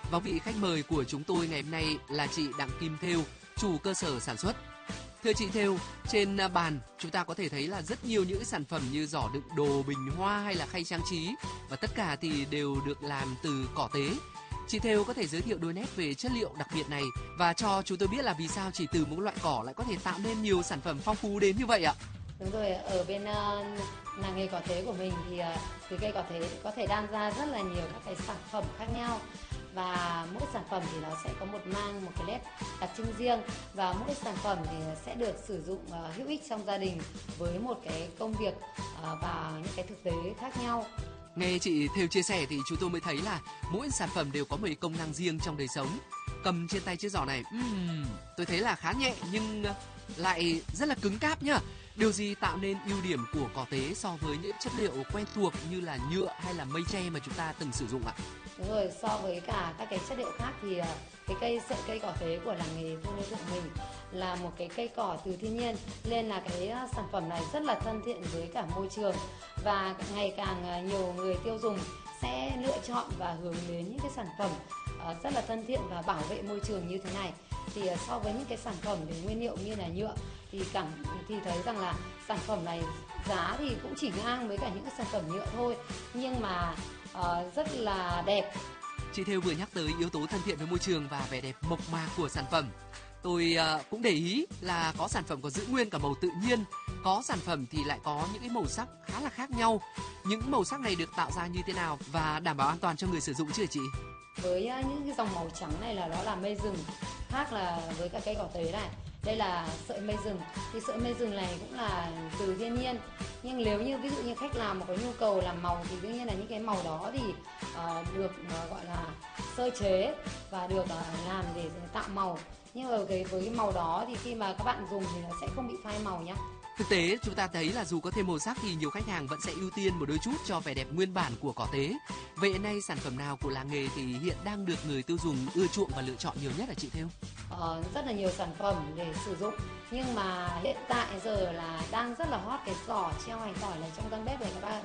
Và vị khách mời của chúng tôi ngày hôm nay là chị Đặng Kim Thêu, chủ cơ sở sản xuất. Thưa chị Thêu, trên bàn chúng ta có thể thấy là rất nhiều những sản phẩm như giỏ đựng đồ, bình hoa hay là khay trang trí, và tất cả thì đều được làm từ cỏ tế. Chị Thêu có thể giới thiệu đôi nét về chất liệu đặc biệt này và cho chúng tôi biết là vì sao chỉ từ một loại cỏ lại có thể tạo nên nhiều sản phẩm phong phú đến như vậy ạ? Đúng rồi, ở bên làng nghề cỏ tế của mình thì từ cây cỏ tế có thể đan ra rất là nhiều các cái sản phẩm khác nhau, và mỗi sản phẩm thì nó sẽ có mang một cái nét đặc trưng riêng, và mỗi sản phẩm thì sẽ được sử dụng hữu ích trong gia đình với một cái công việc và những cái thực tế khác nhau. Nghe chị Thêu chia sẻ thì chúng tôi mới thấy là mỗi sản phẩm đều có một công năng riêng trong đời sống. Cầm trên tay chiếc giỏ này, tôi thấy là khá nhẹ nhưng lại rất là cứng cáp nhá. Điều gì tạo nên ưu điểm của cỏ tế so với những chất liệu quen thuộc như là nhựa hay là mây tre mà chúng ta từng sử dụng ạ? Đúng rồi, so với cả các cái chất liệu khác thì cái sợi cây cỏ tế của làng nghề Thôn Lê Thượng mình là một cái cây cỏ từ thiên nhiên, nên là cái sản phẩm này rất là thân thiện với cả môi trường, và ngày càng nhiều người tiêu dùng sẽ lựa chọn và hướng đến những cái sản phẩm rất là thân thiện và bảo vệ môi trường như thế này. Thì so với những cái sản phẩm để nguyên liệu như là nhựa thì thấy rằng là sản phẩm này giá thì cũng chỉ ngang với cả những cái sản phẩm nhựa thôi, nhưng mà rất là đẹp. Chị Thêu vừa nhắc tới yếu tố thân thiện với môi trường và vẻ đẹp mộc mạc của sản phẩm. Tôi cũng để ý là có sản phẩm có giữ nguyên cả màu tự nhiên, có sản phẩm thì lại có những cái màu sắc khá là khác nhau. Những màu sắc này được tạo ra như thế nào và đảm bảo an toàn cho người sử dụng chứ hả chị? Với những cái dòng màu trắng này là đó là mây rừng, khác là với cả cây cỏ tế này. Đây là sợi mây rừng, thì sợi mây rừng này cũng là từ thiên nhiên, nhưng nếu như ví dụ như khách làm mà có nhu cầu làm màu thì đương nhiên là những cái màu đó thì được gọi là sơ chế và được làm để tạo màu, nhưng mà với cái màu đó thì khi mà các bạn dùng thì nó sẽ không bị phai màu nhá. Thực tế chúng ta thấy là dù có thêm màu sắc thì nhiều khách hàng vẫn sẽ ưu tiên một đôi chút cho vẻ đẹp nguyên bản của cỏ tế. Vậy hiện nay sản phẩm nào của làng nghề thì hiện đang được người tiêu dùng ưa chuộng và lựa chọn nhiều nhất là chị Thêu? Rất là nhiều sản phẩm để sử dụng, nhưng mà hiện tại giờ là đang rất là hot cái giỏ treo hành tỏi này trong gian bếp này các bạn.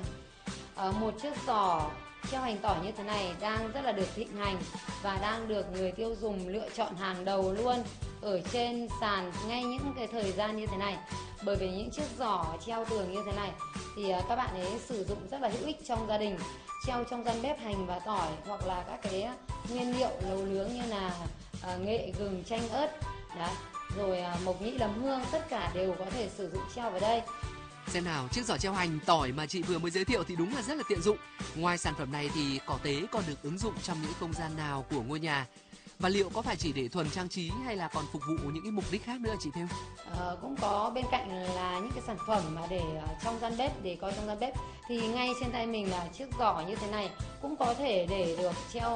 Một chiếc giỏ treo hành tỏi như thế này đang rất là được thịnh hành và đang được người tiêu dùng lựa chọn hàng đầu luôn ở trên sàn ngay những cái thời gian như thế này. Bởi vì những chiếc giỏ treo tường như thế này thì các bạn ấy sử dụng rất là hữu ích trong gia đình, treo trong gian bếp hành và tỏi, hoặc là các cái nguyên liệu nấu nướng như là nghệ, gừng, chanh, ớt đấy, rồi mộc nhĩ, nấm hương, tất cả đều có thể sử dụng treo vào đây. Xem nào, chiếc giỏ treo hành tỏi mà chị vừa mới giới thiệu thì đúng là rất là tiện dụng. Ngoài sản phẩm này thì cỏ tế còn được ứng dụng trong những không gian nào của ngôi nhà? Và liệu có phải chỉ để thuần trang trí hay là còn phục vụ những cái mục đích khác nữa chị Thêu? Cũng có, bên cạnh là những cái sản phẩm mà để trong gian bếp, để coi trong gian bếp, thì ngay trên tay mình là chiếc giỏ như thế này cũng có thể để được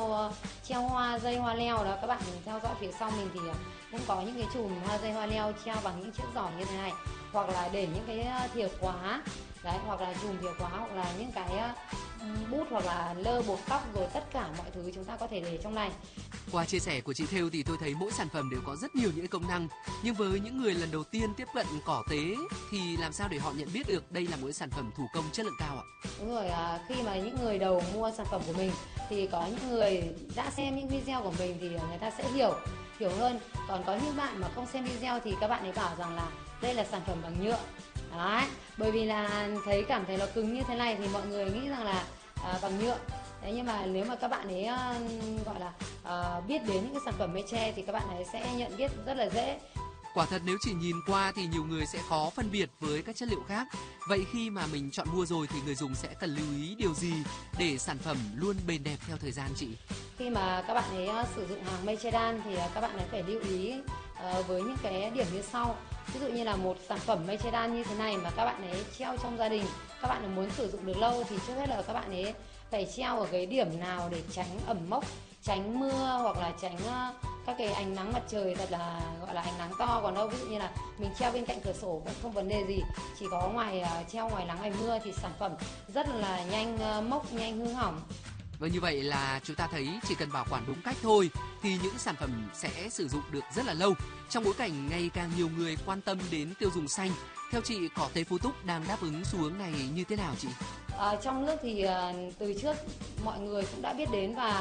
treo hoa, dây hoa leo đó. Các bạn theo dõi phía sau mình thì cũng có những cái chùm hoa, dây hoa leo treo bằng những chiếc giỏ như thế này, hoặc là để những cái thìa khóa đấy, hoặc là chùm thìa khóa, hoặc là những cái bút, hoặc là lơ bột tóc, rồi tất cả mọi thứ chúng ta có thể để trong này. Qua chia sẻ của chị Thêu thì tôi thấy mỗi sản phẩm đều có rất nhiều những công năng. Nhưng với những người lần đầu tiên tiếp cận cỏ tế thì làm sao để họ nhận biết được đây là một sản phẩm thủ công chất lượng cao ạ? Đúng rồi, khi mà những người đầu mua sản phẩm của mình thì có những người đã xem những video của mình thì người ta sẽ hiểu hơn. Còn có những bạn mà không xem video thì các bạn ấy bảo rằng là đây là sản phẩm bằng nhựa. Đấy, bởi vì là cảm thấy nó cứng như thế này thì mọi người nghĩ rằng là bằng nhựa. Đấy, nhưng mà nếu mà các bạn ấy gọi là biết đến những cái sản phẩm mây tre thì các bạn ấy sẽ nhận biết rất là dễ. Quả thật nếu chỉ nhìn qua thì nhiều người sẽ khó phân biệt với các chất liệu khác. Vậy khi mà mình chọn mua rồi thì người dùng sẽ cần lưu ý điều gì để sản phẩm luôn bền đẹp theo thời gian chị? Khi mà các bạn ấy sử dụng hàng mây che đan thì các bạn ấy phải lưu ý với những cái điểm như sau. Ví dụ như là một sản phẩm mây che đan như thế này mà các bạn ấy treo trong gia đình, các bạn ấy muốn sử dụng được lâu thì trước hết là các bạn ấy phải treo ở cái điểm nào để tránh ẩm mốc, tránh mưa, hoặc là tránh các cái ánh nắng mặt trời thật là gọi là ánh nắng to. Còn đâu ví dụ như là mình treo bên cạnh cửa sổ cũng không vấn đề gì, chỉ có treo ngoài nắng ngoài mưa thì sản phẩm rất là nhanh mốc, nhanh hư hỏng. Và như vậy là chúng ta thấy chỉ cần bảo quản đúng cách thôi thì những sản phẩm sẽ sử dụng được rất là lâu. Trong bối cảnh ngày càng nhiều người quan tâm đến tiêu dùng xanh, theo chị cỏ tế Phú Túc đang đáp ứng xu hướng này như thế nào chị? Trong nước thì từ trước mọi người cũng đã biết đến và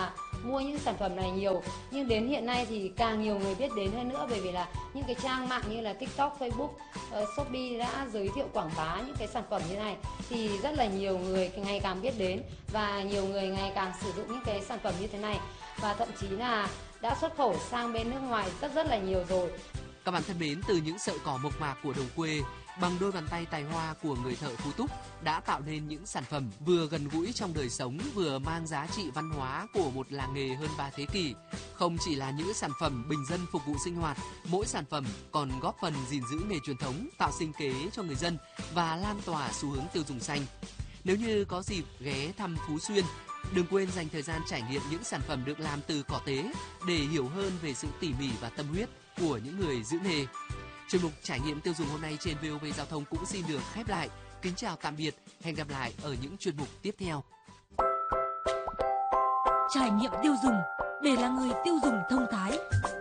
mua những sản phẩm này nhiều, nhưng đến hiện nay thì càng nhiều người biết đến hơn nữa, bởi vì là những cái trang mạng như là TikTok, Facebook, Shopee đã giới thiệu quảng bá những cái sản phẩm như này, thì rất là nhiều người ngày càng biết đến và nhiều người ngày càng sử dụng những cái sản phẩm như thế này, và thậm chí là đã xuất khẩu sang bên nước ngoài rất là nhiều rồi. Các bạn thân mến, từ những sợi cỏ mộc mạc của đồng quê, bằng đôi bàn tay tài hoa của người thợ Phú Túc đã tạo nên những sản phẩm vừa gần gũi trong đời sống, vừa mang giá trị văn hóa của một làng nghề hơn 3 thế kỷ. Không chỉ là những sản phẩm bình dân phục vụ sinh hoạt, mỗi sản phẩm còn góp phần gìn giữ nghề truyền thống, tạo sinh kế cho người dân và lan tỏa xu hướng tiêu dùng xanh. Nếu như có dịp ghé thăm Phú Xuyên, đừng quên dành thời gian trải nghiệm những sản phẩm được làm từ cỏ tế để hiểu hơn về sự tỉ mỉ và tâm huyết của những người giữ nghề. Chuyên mục trải nghiệm tiêu dùng hôm nay trên VOV Giao thông cũng xin được khép lại. Kính chào tạm biệt, hẹn gặp lại ở những chuyên mục tiếp theo. Trải nghiệm tiêu dùng để là người tiêu dùng thông thái.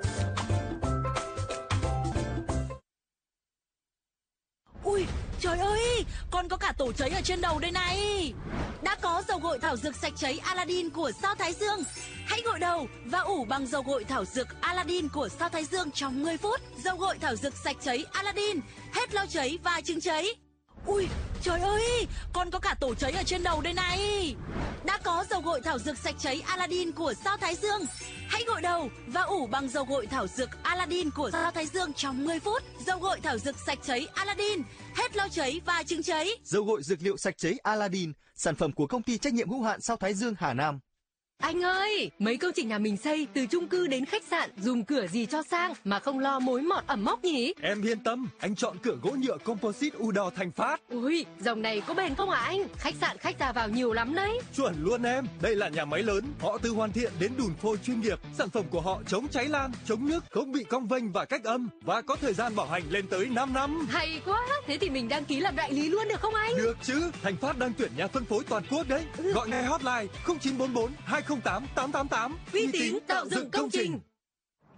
Ui, trời ơi, còn có cả tổ cháy ở trên đầu đây này. Đã có dầu gội thảo dược sạch cháy Aladdin của Sao Thái Dương. Hãy gội đầu và ủ bằng dầu gội thảo dược Aladdin của Sao Thái Dương trong 10 phút. Dầu gội thảo dược sạch cháy Aladdin, hết lau cháy và chứng cháy. Ui, trời ơi, còn có cả tổ cháy ở trên đầu đây này. Đã có dầu gội thảo dược sạch cháy Aladdin của Sao Thái Dương. Hãy gội đầu và ủ bằng dầu gội thảo dược Aladdin của Sao Thái Dương trong 10 phút. Dầu gội thảo dược sạch cháy Aladdin, hết lau cháy và chứng cháy. Dầu gội dược liệu sạch cháy Aladdin, sản phẩm của công ty trách nhiệm hữu hạn Sao Thái Dương Hà Nam. Anh ơi, mấy công trình nhà mình xây từ chung cư đến khách sạn, dùng cửa gì cho sang mà không lo mối mọt ẩm mốc nhỉ? Em yên tâm, anh chọn cửa gỗ nhựa composite Udor Thành Phát. Ui, dòng này có bền không hả anh? Khách sạn khách ra vào nhiều lắm đấy. Chuẩn luôn em, đây là nhà máy lớn, họ từ hoàn thiện đến đùn phôi chuyên nghiệp. Sản phẩm của họ chống cháy lan, chống nước, không bị cong vênh và cách âm và có thời gian bảo hành lên tới 5 năm. Hay quá, thế thì mình đăng ký làm đại lý luôn được không anh? Được chứ, Thành Phát đang tuyển nhà phân phối toàn quốc đấy. Gọi ngay hotline 0944 208 888. Uy tín tạo dựng công trình.